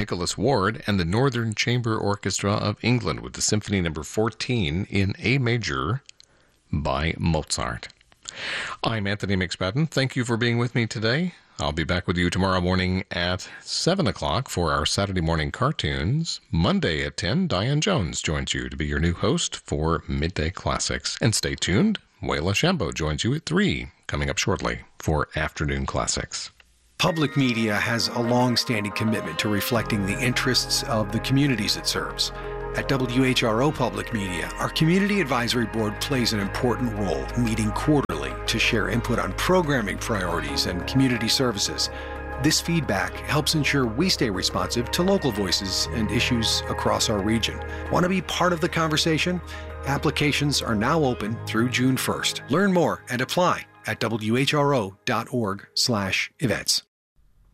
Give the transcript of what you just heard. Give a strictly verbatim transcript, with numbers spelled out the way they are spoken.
Nicholas Ward and the Northern Chamber Orchestra of England with the Symphony Number fourteen in A major by Mozart. I'm Anthony McSpadden. Thank you for being with me today. I'll be back with you tomorrow morning at seven o'clock for our Saturday morning cartoons. Monday at ten, Diane Jones joins you to be your new host for Midday Classics. And stay tuned, Waila Shambo joins you at three, coming up shortly for Afternoon Classics. Public media has a long-standing commitment to reflecting the interests of the communities it serves. At W H R O Public Media, our Community Advisory Board plays an important role, meeting quarterly to share input on programming priorities and community services. This feedback helps ensure we stay responsive to local voices and issues across our region. Want to be part of the conversation? Applications are now open through June first. Learn more and apply at W H R O dot org slash events.